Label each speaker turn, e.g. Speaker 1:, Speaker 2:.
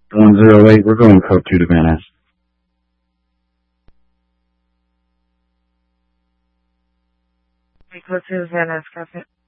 Speaker 1: 108, we're going code 2 to Van Ness.
Speaker 2: Code 2 to Van Ness, copy.